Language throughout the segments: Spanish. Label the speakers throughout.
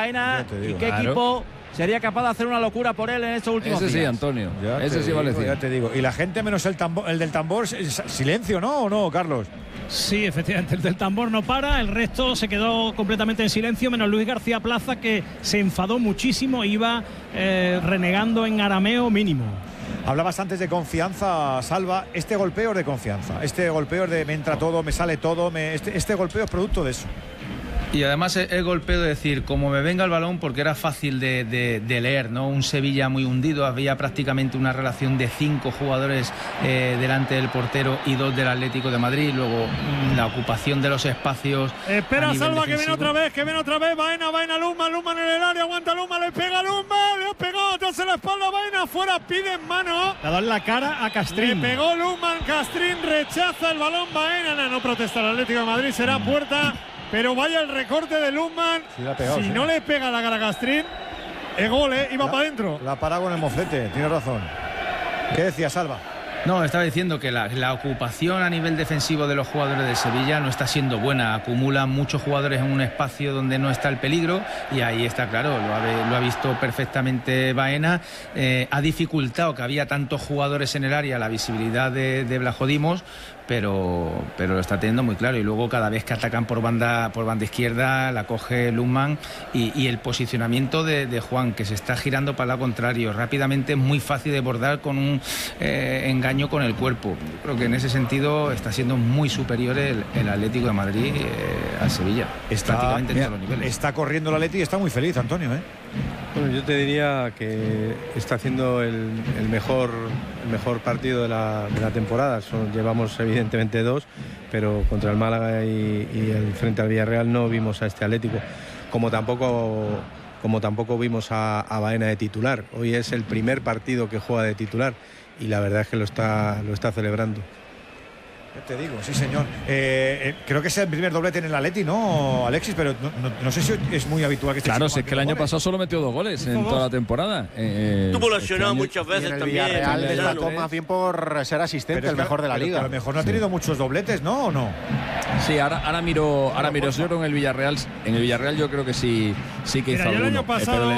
Speaker 1: Baena y qué equipo sería capaz de hacer una locura por él en estos últimos días.
Speaker 2: Ese sí, Antonio. Ese sí vale.
Speaker 3: Ya te digo. Y la gente menos el del tambor, silencio, ¿no? ¿O no, Carlos?
Speaker 4: Sí, efectivamente, el del tambor no para, el resto se quedó completamente en silencio, menos Luis García Plaza, que se enfadó muchísimo e iba renegando en arameo mínimo.
Speaker 3: Hablabas antes de confianza, Salva. Este golpeo es de confianza. Este golpeo es de me entra todo, me sale todo. Este golpeo es producto de eso.
Speaker 5: Y además el golpeo de decir, como me venga el balón, porque era fácil de leer, ¿no? Un Sevilla muy hundido, había prácticamente una relación de 5 jugadores delante del portero y 2 del Atlético de Madrid, luego la ocupación de los espacios.
Speaker 4: Espera, Salva, que viene otra vez, Baena, Luzman en el área, aguanta Luzman, le pega Luzman, le ha pegado atrás en la espalda, Baena, fuera, pide en mano. Le ha dado en la cara a Castrín. Le pegó Luzman, Castrín rechaza el balón, Baena, no protesta el Atlético de Madrid, será puerta. Pero vaya el recorte de Luzman. Si no le pega la cara a Castrín, es gol, iba para adentro.
Speaker 3: La paró con el moflete, tiene razón. ¿Qué decía, Salva?
Speaker 5: No, estaba diciendo que la ocupación a nivel defensivo de los jugadores de Sevilla no está siendo buena. Acumulan muchos jugadores en un espacio donde no está el peligro y ahí está claro, lo ha visto perfectamente Baena. Ha dificultado que había tantos jugadores en el área la visibilidad de Blajodimos, pero lo está teniendo muy claro. Y luego cada vez que atacan por banda izquierda la coge Luzman y el posicionamiento de Juan, que se está girando para el lado contrario rápidamente, es muy fácil de bordar con un engaño con el cuerpo. Yo creo que en ese sentido está siendo muy superior el Atlético de Madrid al Sevilla, prácticamente en todos los niveles.
Speaker 3: Está corriendo el Atleti y está muy feliz, Antonio,
Speaker 6: Bueno, yo te diría que está haciendo el mejor partido de la temporada. Llevamos evidentemente 2, pero contra el Málaga y el frente al Villarreal no vimos a este Atlético, como tampoco vimos a Baena de titular. Hoy es el primer partido que juega de titular y la verdad es que lo está celebrando.
Speaker 3: Te digo, sí, señor. Creo que es el primer doblete en el Atleti, ¿no, Alexis? Pero no sé si es muy habitual que esté.
Speaker 2: Claro, si es que el año pasado solo metió 2 goles en toda la temporada.
Speaker 7: Tuvo lesionado muchas veces
Speaker 8: el
Speaker 7: también.
Speaker 8: Villarreal deslató más bien por ser asistente, el mejor de la liga.
Speaker 3: A lo mejor no ha tenido muchos dobletes, ¿no? ¿O no?
Speaker 2: Sí, ahora miro. Yo creo en el Villarreal yo creo que sí que hizo alguno.
Speaker 4: El año pasado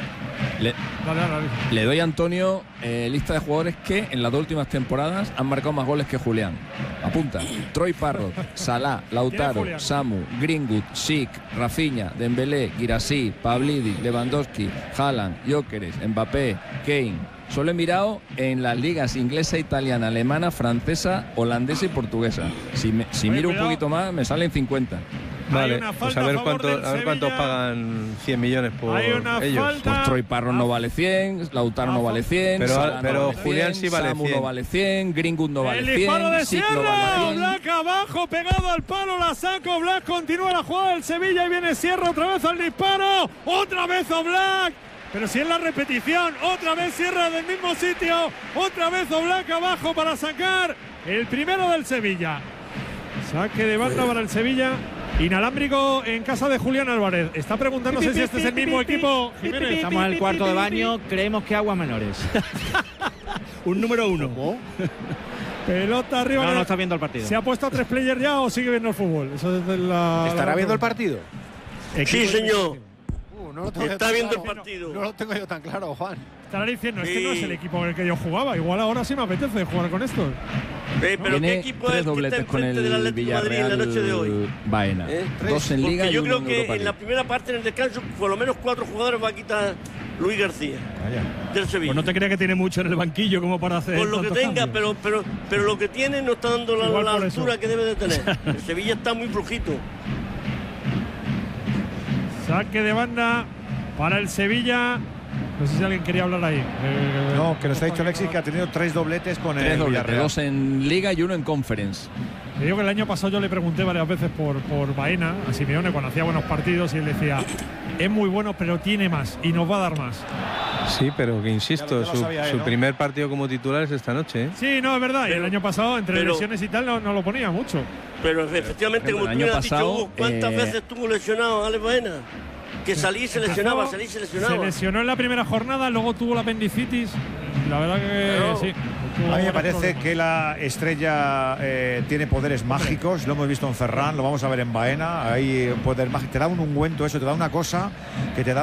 Speaker 2: le doy a Antonio lista de jugadores que en las 2 últimas temporadas han marcado más goles que Julián. Apunta: Troy Parrott, Salah, Lautaro, Samu, Greenwood, Schick, Rafinha, Dembélé, Guirassy, Pavlidis, Lewandowski, Haaland, Gyökeres, Mbappé, Kane. Solo he mirado en las ligas inglesa, italiana, alemana, francesa, holandesa y portuguesa. Si miro un poquito más me salen 50.
Speaker 6: Vale, pues a ver cuántos pagan 100 millones por ellos.
Speaker 2: Pues Troy Parrott no vale 100, Lautaro no vale 100,
Speaker 6: pero Julián sí vale 100.
Speaker 2: Samu no vale 100, Greenwood no vale 100.
Speaker 4: El disparo de
Speaker 2: Schick no
Speaker 4: Sierra,
Speaker 2: vale 100.
Speaker 4: Black abajo, pegado al palo, la saca Black, continúa la jugada del Sevilla y viene Sierra otra vez al disparo, otra vez Oblak. Pero si es la repetición, otra vez Sierra del mismo sitio, otra vez Oblak abajo para sacar el primero del Sevilla. Saque de banda para el Sevilla. Inalámbrico en casa de Julián Álvarez. Está preguntándose si este es el mismo equipo. Jiménez.
Speaker 1: Estamos en el cuarto de baño, creemos que aguas menores. Un número 1.
Speaker 4: Pelota arriba.
Speaker 1: No está viendo el partido.
Speaker 4: ¿Se ha puesto a 3 players ya o sigue viendo el fútbol? Eso es
Speaker 8: ¿Estará viendo el partido?
Speaker 7: Sí, señor.
Speaker 8: Está
Speaker 7: viendo el partido.
Speaker 8: No lo tengo yo tan claro, Juan.
Speaker 4: Estará diciendo, este no es el equipo con el que yo jugaba. Igual ahora sí me apetece jugar con estos.
Speaker 7: Pero ¿qué equipo es el que está enfrente del Atlético de Madrid en la noche de hoy?
Speaker 2: Baena. 2 en Liga y 1 en Europa. Yo
Speaker 7: creo que en la primera parte, en el descanso, por lo menos 4 jugadores va a quitar Luis García del Sevilla.
Speaker 4: Pues no te creas que tiene mucho en el banquillo como para hacer.
Speaker 7: Por lo que tenga, pero lo que tiene no está dando la altura que debe de tener. El Sevilla está muy flojito.
Speaker 4: Saque de banda para el Sevilla. No sé si alguien quería hablar ahí.
Speaker 3: No, que nos ha dicho Alexis que ha tenido 3 dobletes con el Villarreal.
Speaker 2: 2 en Liga y 1 en Conference.
Speaker 4: Te digo que el año pasado yo le pregunté varias veces por Baena a Simeone cuando hacía buenos partidos y él decía, es muy bueno pero tiene más y nos va a dar más.
Speaker 6: Sí, pero que insisto, su primer partido como titular es esta noche.
Speaker 4: Sí, no, es verdad. Y el año pasado, entre lesiones y tal, no lo ponía mucho.
Speaker 7: Pero efectivamente, como tú me has dicho, ¿cuántas veces estuvo lesionado Alex Baena? Que salí y se lesionaba, Se
Speaker 4: lesionó en la primera jornada, luego tuvo la apendicitis. La verdad que sí.
Speaker 3: A mí me parece que la estrella tiene poderes mágicos. Lo hemos visto en Ferran, lo vamos a ver en Baena. Hay poder mágico. Te da un ungüento, eso, te da una cosa que te da